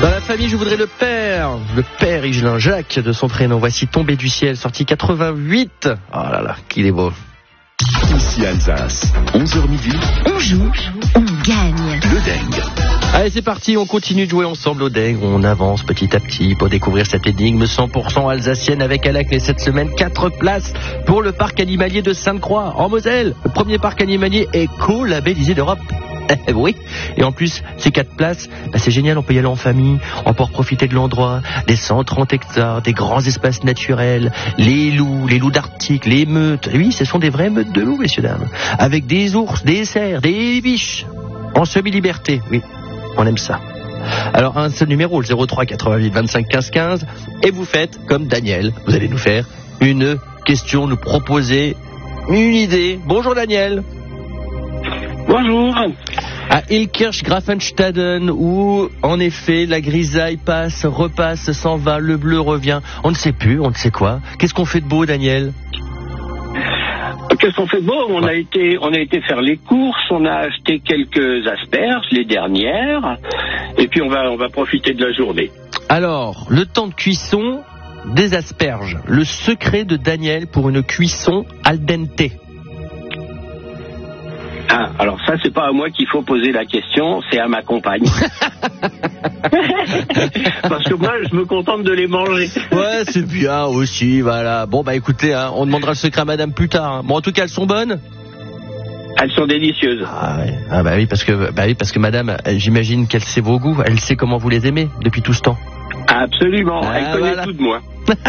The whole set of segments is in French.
Dans la famille, je voudrais le père Higelin, Jacques de son prénom. Voici Tombé du ciel, sorti 88. Oh là là, qu'il est beau. Ici Alsace, 11h midi. On joue, on gagne. Le Dengue. Allez, c'est parti, on continue de jouer ensemble au Dengue. On avance petit à petit pour découvrir cette énigme 100% alsacienne avec à la clé cette semaine 4 places pour le parc animalier de Sainte-Croix en Moselle. Le premier parc animalier éco-labellisé d'Europe. Oui, et en plus, ces 4 places, c'est génial, on peut y aller en famille, on peut profiter de l'endroit, des 130 hectares, des grands espaces naturels, les loups d'Arctique, les meutes. Oui, ce sont des vraies meutes de loups, messieurs, dames. Avec des ours, des cerfs, des biches, en semi-liberté, oui, on aime ça. Alors, un seul numéro, le 03 88 25 15 15, et vous faites comme Daniel, vous allez nous faire une question, nous proposer une idée. Bonjour Daniel. Bonjour. À Ilkirch-Grafenstaden, où, en effet, la grisaille passe, repasse, s'en va, le bleu revient. On ne sait plus, on ne sait quoi. Qu'est-ce qu'on fait de beau, Daniel ? Qu'est-ce qu'on fait de beau ? On a été faire les courses, on a acheté quelques asperges, les dernières, et puis on va profiter de la journée. Alors, le temps de cuisson des asperges. Le secret de Daniel pour une cuisson al dente. Ah, alors ça, c'est pas à moi qu'il faut poser la question, c'est à ma compagne. Parce que moi, je me contente de les manger. Ouais, c'est bien aussi, voilà. Bon, bah écoutez, hein, on demandera le secret à madame plus tard. Hein. Bon, en tout cas, elles sont bonnes ? Elles sont délicieuses. Ah ouais. Ah bah oui, parce que madame, j'imagine qu'elle sait vos goûts, elle sait comment vous les aimez depuis tout ce temps. Absolument, elle connaît voilà. tout de moi.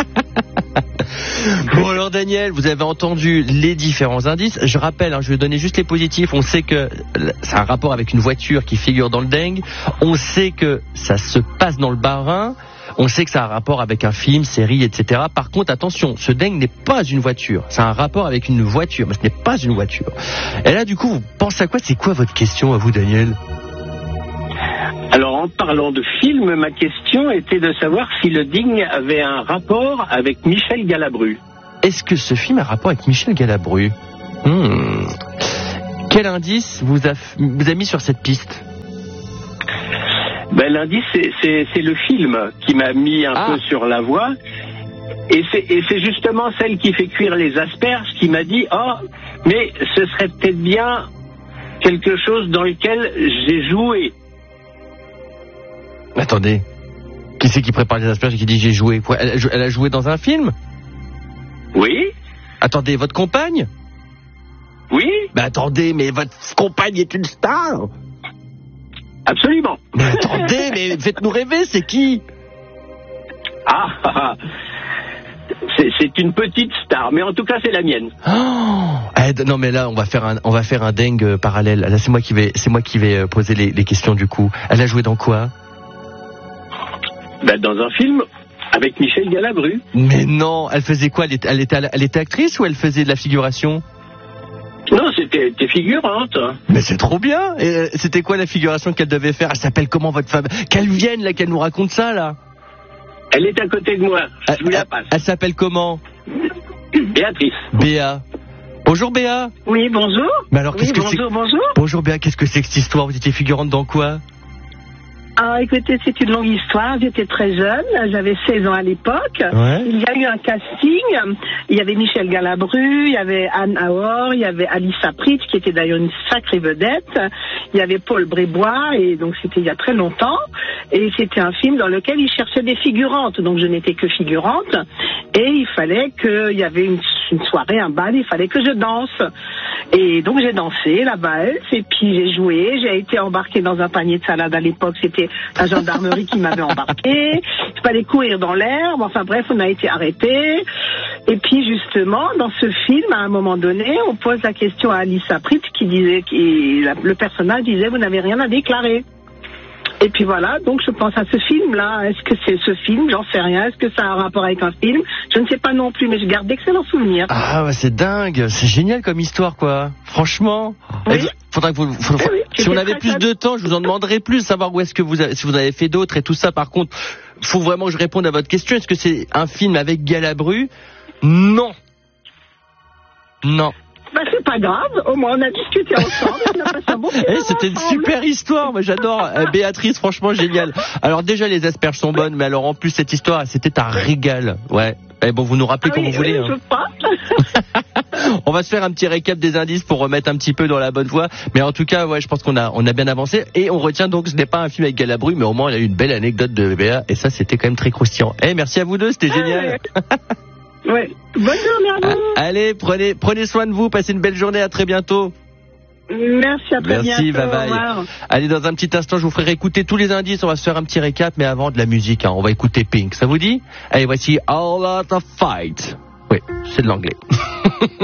Bon alors Daniel, vous avez entendu les différents indices. Je rappelle, je vais donner juste les positifs. On sait que c'est un rapport avec une voiture qui figure dans le Dengue. On sait que ça se passe dans le Bas-Rhin. On sait que ça a un rapport avec un film, série, etc. Par contre, attention, ce Dengue n'est pas une voiture. Ça a un rapport avec une voiture, mais ce n'est pas une voiture. Et là, du coup, vous pensez à quoi ? C'est quoi votre question à vous, Daniel ? Alors, en parlant de film, ma question était de savoir si le Dengue avait un rapport avec Michel Galabru. Est-ce que ce film a un rapport avec Michel Galabru ? Quel indice vous a mis sur cette piste ? Ben, l'indice, c'est le film qui m'a mis un peu sur la voie. Et c'est justement celle qui fait cuire les asperges qui m'a dit « Oh, mais ce serait peut-être bien quelque chose dans lequel j'ai joué. » Attendez, qui c'est qui prépare les asperges et qui dit j'ai joué ? Quoi, elle a joué dans un film ? Oui. Attendez, votre compagne ? Oui. Mais attendez, mais votre compagne est une star ? Absolument. Mais attendez, mais faites-nous rêver, c'est qui ? C'est une petite star, mais en tout cas c'est la mienne. Non mais là on va faire un Dengue parallèle. Là c'est moi qui vais poser les questions du coup. Elle a joué dans quoi ? Ben, dans un film avec Michel Galabru. Mais non, elle faisait quoi ? Elle était actrice ou elle faisait de la figuration ? Non, c'était figurante. Mais c'est trop bien. Et c'était quoi la figuration qu'elle devait faire ? Elle s'appelle comment votre femme ? Qu'elle vienne là, qu'elle nous raconte ça là. Elle est à côté de moi. Je vous la passe. Elle s'appelle comment ? Béatrice. Béa. Bonjour Béa. Oui, bonjour. Mais alors qu'est-ce que c'est ? Bonjour. Bonjour Béa, qu'est-ce que c'est que cette histoire ? Vous étiez figurante dans quoi ? Ah, écoutez, c'est une longue histoire. J'étais très jeune, j'avais 16 ans à l'époque. Ouais. Il y a eu un casting. Il y avait Michel Galabru, il y avait Anne Aor, il y avait Alice Sapritch, qui était d'ailleurs une sacrée vedette. Il y avait Paul Brébois, et donc c'était il y a très longtemps. Et c'était un film dans lequel il cherchait des figurantes. Donc je n'étais que figurante. Et il fallait qu'il y avait une soirée, un bal, il fallait que je danse. Et donc j'ai dansé la valse, et puis j'ai joué. J'ai été embarquée dans un panier de salade à l'époque. C'était la gendarmerie qui m'avait embarquée. Il fallait courir dans l'herbe. Enfin bref, on a été arrêtés. Et puis justement, dans ce film, à un moment donné, on pose la question à Alice Sapritch qui disait, le personnage disait, vous n'avez rien à déclarer. Et puis voilà, donc je pense à ce film-là. Est-ce que c'est ce film ? J'en sais rien. Est-ce que ça a un rapport avec un film ? Je ne sais pas non plus, mais je garde d'excellents souvenirs. Ah, c'est dingue. C'est génial comme histoire, quoi. Franchement. Oui. Faudra que si on avait plus de temps, je vous en demanderai plus, savoir où est-ce que si vous avez fait d'autres et tout ça. Par contre, faut vraiment que je réponde à votre question. Est-ce que c'est un film avec Galabru ? Non. Non. Bah, c'est pas grave, au moins on a discuté ensemble, on a passé un bon moment C'était une ensemble. super histoire, moi j'adore. Béatrice, franchement génial. Alors déjà les asperges sont bonnes, mais alors en plus cette histoire, c'était un régal. Ouais. Eh bon, vous nous rappelez quand vous voulez. Je crois. On va se faire un petit récap des indices pour remettre un petit peu dans la bonne voie. Mais en tout cas, ouais, je pense qu'on a bien avancé. Et on retient donc, ce n'est pas un film avec Galabru, mais au moins, il a eu une belle anecdote de Béa. Et ça, c'était quand même très croustillant. Merci à vous deux, c'était génial. Ouais. Bonne journée à vous. Allez, prenez soin de vous, passez une belle journée, à très bientôt. Merci, à très Merci, bientôt. bye bye. Au revoir. Allez, dans un petit instant, je vous ferai écouter tous les indices. On va se faire un petit récap, mais avant de la musique, on va écouter Pink. Ça vous dit? Allez, voici All Out of Fight. Oui, c'est de l'anglais.